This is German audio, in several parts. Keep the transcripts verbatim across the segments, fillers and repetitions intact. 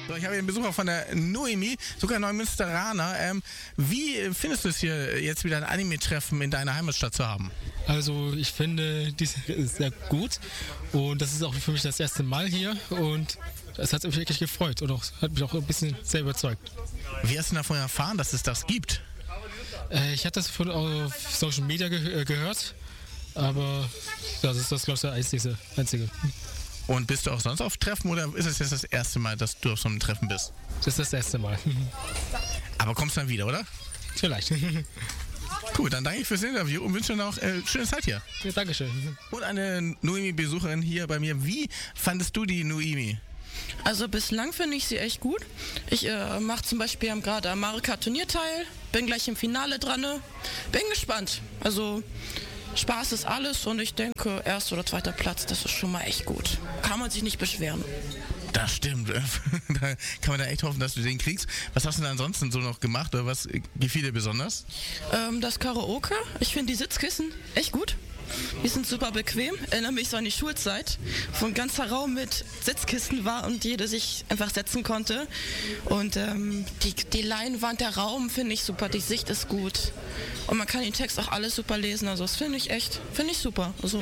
So, ich habe hier einen Besucher von der Noemi, sogar Neumünsteraner. Ähm, wie findest du es hier jetzt wieder ein Anime-Treffen in deiner Heimatstadt zu haben? Also ich finde dies sehr gut und das ist auch für mich das erste Mal hier und es hat mich wirklich gefreut und auch, hat mich auch ein bisschen sehr überzeugt. Wie hast du davon erfahren, dass es das gibt? Äh, ich hatte das von auf Social Media ge- äh, gehört, aber das ist das, glaube ich, der einzige. einzige. Und bist du auch sonst auf Treffen oder ist es jetzt das erste Mal, dass du auf so einem Treffen bist? Das ist das erste Mal. Aber kommst dann wieder, oder? Vielleicht. Cool, dann danke ich fürs Interview und wünsche dir noch äh, schöne Zeit hier. Ja, Dankeschön. Und eine Noemi-Besucherin hier bei mir. Wie fandest du die Noemi? Also bislang finde ich sie echt gut. Ich äh, mache zum Beispiel gerade am Marika-Turnier teil, bin gleich im Finale dran. Ne? Bin gespannt. Also Spaß ist alles und ich denke, erster oder zweiter Platz, das ist schon mal echt gut. Kann man sich nicht beschweren. Das stimmt. Da kann man da echt hoffen, dass du den kriegst. Was hast du denn ansonsten so noch gemacht oder was gefiel dir besonders? Ähm, das Karaoke, ich finde die Sitzkissen echt gut. Die sind super bequem, erinnere mich so an die Schulzeit, wo ein ganzer Raum mit Sitzkissen war und jeder sich einfach setzen konnte. Und ähm, die, die Leinwand, der Raum finde ich super, die Sicht ist gut. Und man kann den Text auch alles super lesen, also das finde ich echt, finde ich super. Also.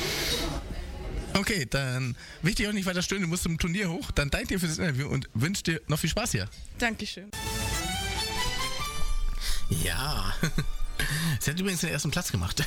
Okay, dann will ich dich auch nicht weiter stören, du musst zum Turnier hoch. Dann danke dir für das Interview und wünsche dir noch viel Spaß hier. Dankeschön. Ja, sie hat übrigens den ersten Platz gemacht.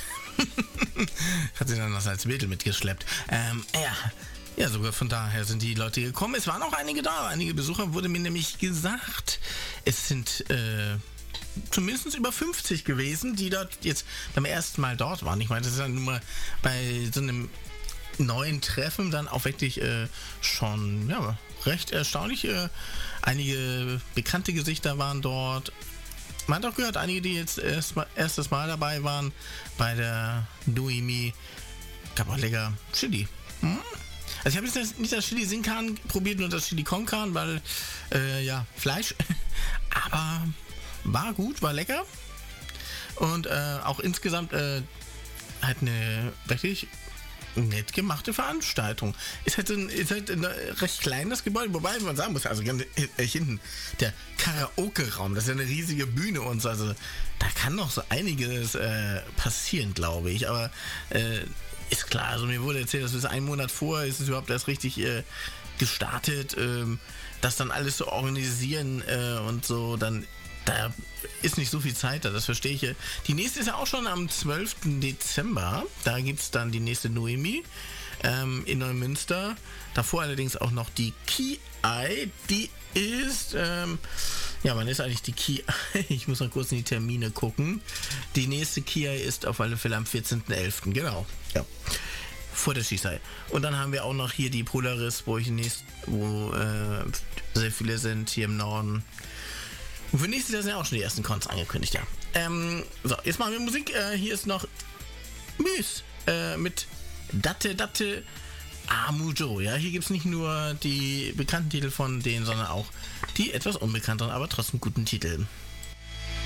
Hat sie dann noch als Mädel mitgeschleppt. Ähm, ja. Ja, sogar von daher sind die Leute gekommen. Es waren auch einige da. Einige Besucher, wurde mir nämlich gesagt. Es sind äh, zumindest über fünfzig gewesen, die dort jetzt beim ersten Mal dort waren. Ich meine, das ist ja nun mal bei so einem neuen Treffen dann auch wirklich äh, schon ja, recht erstaunlich. Äh, einige bekannte Gesichter waren dort. Man hat auch gehört, einige, die jetzt erst mal, erstes Mal dabei waren bei der Noemi. Gab auch lecker Chili. Hm? Also ich habe jetzt das, nicht das Chili Sin Carne probiert, nur das Chili Con Carne, weil, äh, ja, Fleisch. Aber war gut, war lecker. Und äh, auch insgesamt äh, halt eine wirklich nett gemachte Veranstaltung. Ist halt, ein, ist halt ein recht kleines Gebäude, wobei man sagen muss, also ganz äh, hinten, der Karaoke-Raum, das ist ja eine riesige Bühne und so, also da kann noch so einiges äh, passieren, glaube ich, aber äh, ist klar, also mir wurde erzählt, dass es einen Monat vorher ist es überhaupt erst richtig äh, gestartet, ähm, das dann alles zu organisieren äh, und so, dann da ist nicht so viel Zeit da, das verstehe ich. Die nächste ist ja auch schon am zwölften Dezember. Da gibt es dann die nächste Noemi ähm, in Neumünster. Davor allerdings auch noch die Ki-Ai. Die ist, ähm, ja, wann ist eigentlich die Ki-Ai? Ich muss mal kurz in die Termine gucken. Die nächste Ki-Ai ist auf alle Fälle am vierzehnten elften Genau, ja. Vor der Schießerei. Und dann haben wir auch noch hier die Polaris, wo ich nächst, wo äh, sehr viele sind hier im Norden. Und für nächstes Jahr sind ja auch schon die ersten Cons angekündigt, ja. Ähm, so, jetzt machen wir Musik. Äh, hier ist noch Müs äh, mit Datte Datte Amujo. Ja, hier gibt es nicht nur die bekannten Titel von denen, sondern auch die etwas unbekannteren, aber trotzdem guten Titel.